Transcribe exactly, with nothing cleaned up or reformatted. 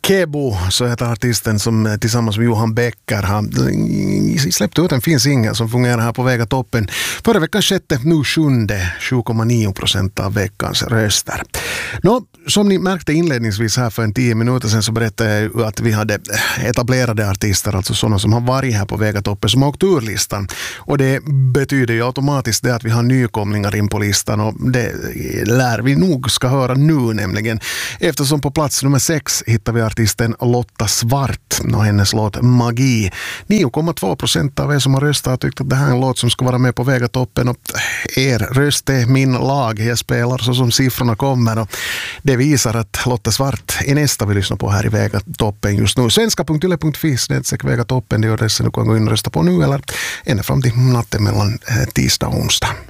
Kebo, så heter artisten som tillsammans med Johan Becker har släppt ut en fin singel som fungerar här på Vega toppen. Förra veckan sjätte, nu sjunde, sju komma nio procent av veckans röster. Nå, som ni märkte inledningsvis här för en tio minuter sedan så berättade jag ju att vi hade etablerade artister, alltså sådana som har varit här på Vega toppen, som har åkt ur listan. Och det betyder ju automatiskt det att vi har nykomlingar in på listan, och det lär vi nog ska höra nu nämligen. Eftersom på plats nummer sex hittar vi artisten Lotta Svart och hennes låt Magi. nio komma två procent av er som har röstat har tyckt att det här är en låt som ska vara med på Vega toppen, och er röst är min lag. Jag spelar så som siffrorna kommer, och det visar att Lotta Svart är nästa vi lyssnar på här i Vega toppen just nu. svenska punkt yle punkt fi snedstreck Vega toppen, det är adressen du kan gå in och rösta på nu eller ända fram till natten mellan tisdag och onsdag.